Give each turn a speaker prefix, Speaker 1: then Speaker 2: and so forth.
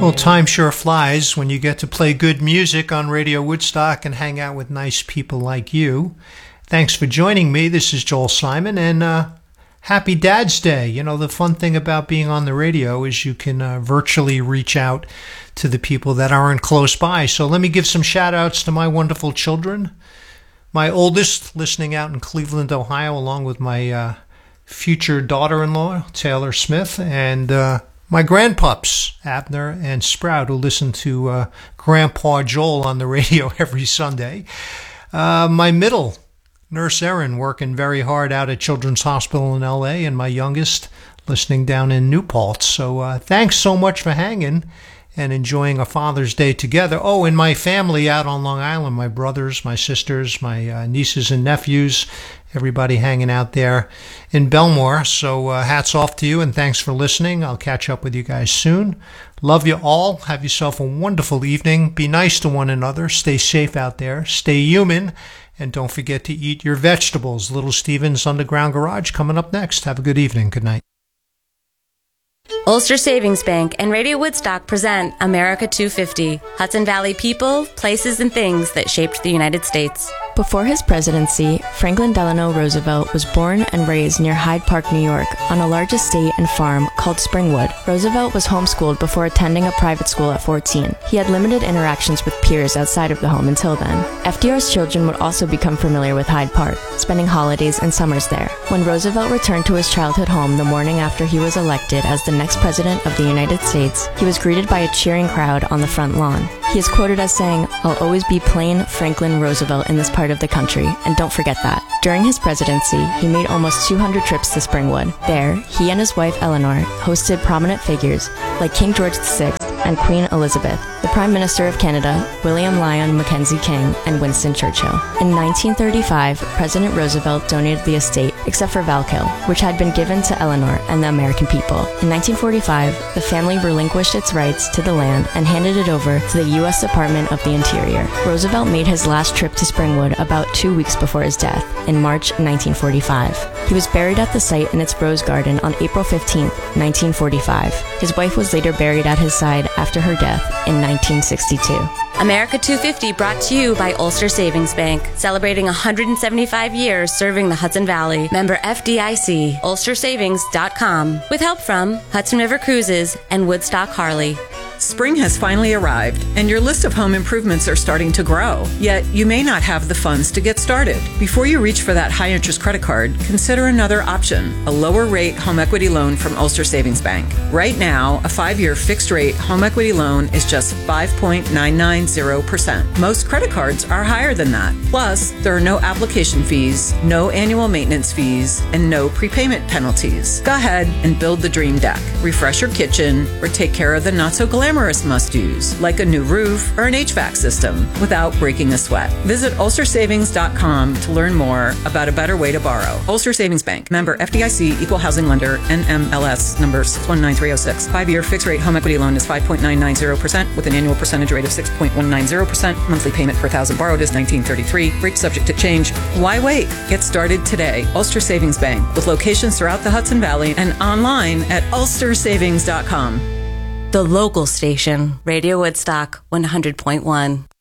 Speaker 1: Well, time sure flies when you get to play good music on Radio Woodstock and hang out with nice people like you. Thanks for joining me. This is Joel Simon, and happy Dad's Day. You know, the fun thing about being on the radio is you can virtually reach out to the people that aren't close by. So let me give some shout outs to my wonderful children. My oldest listening out in Cleveland, Ohio, along with my future daughter-in-law, Taylor Smith, and my grandpups, Abner and Sprout, who listen to Grandpa Joel on the radio every Sunday. My middle, Nurse Erin, working very hard out at Children's Hospital in L.A., and my youngest, listening down in New Paltz. So thanks so much for hanging and enjoying a Father's Day together. Oh, and my family out on Long Island, my brothers, my sisters, my nieces and nephews, everybody hanging out there in Belmore. So hats off to you, and thanks for listening. I'll catch up with you guys soon. Love you all. Have yourself a wonderful evening. Be nice to one another. Stay safe out there. Stay human. And don't forget to eat your vegetables. Little Steven's Underground Garage coming up next. Have a good evening. Good night.
Speaker 2: Ulster Savings Bank and Radio Woodstock present America 250, Hudson Valley people, places, and things that shaped the United States.
Speaker 3: Before his presidency, Franklin Delano Roosevelt was born and raised near Hyde Park, New York, on a large estate and farm called Springwood. Roosevelt was homeschooled before attending a private school at 14. He had limited interactions with peers outside of the home until then. FDR's children would also become familiar with Hyde Park, spending holidays and summers there. When Roosevelt returned to his childhood home the morning after he was elected as the next president of the United States, he was greeted by a cheering crowd on the front lawn. He is quoted as saying, "I'll always be plain Franklin Roosevelt in this part of the country, and don't forget that." During his presidency, he made almost 200 trips to Springwood. There, he and his wife Eleanor hosted prominent figures like King George VI and Queen Elizabeth, the Prime Minister of Canada, William Lyon Mackenzie King, and Winston Churchill. In 1935, President Roosevelt donated the estate, except for Valkill, which had been given to Eleanor and the American people. In 1945, the family relinquished its rights to the land and handed it over to the U.S. Department of the Interior. Roosevelt made his last trip to Springwood about 2 weeks before his death, in March 1945. He was buried at the site in its rose garden on April 15, 1945. His wife was later buried at his side after her death in 1962.
Speaker 2: America 250 brought to you by Ulster Savings Bank, celebrating 175 years serving the Hudson Valley. Member FDIC, ulstersavings.com, with help from Hudson River Cruises and Woodstock Harley.
Speaker 4: Spring has finally arrived, and your list of home improvements are starting to grow. Yet, you may not have the funds to get started. Before you reach for that high-interest credit card, consider another option, a lower-rate home equity loan from Ulster Savings Bank. Right now, a 5-year fixed-rate home equity loan is just 5.990%. Most credit cards are higher than that. Plus, there are no application fees, no annual maintenance fees, and no prepayment penalties. Go ahead and build the dream deck. Refresh your kitchen or take care of the not-so-glamorous must-dos, like a new roof or an HVAC system, without breaking a sweat. Visit ulstersavings.com to learn more about a better way to borrow. Ulster Savings Bank. Member FDIC, Equal Housing Lender, NMLS number 619306. 5-year fixed-rate home equity loan is 5.990% with an annual percentage rate of 6.190%. Monthly payment per thousand borrowed is $19.33. Rate subject to change. Why wait? Get started today. Ulster Savings Bank, with locations throughout the Hudson Valley and online at ulstersavings.com.
Speaker 2: The local station, Radio Woodstock 100.1.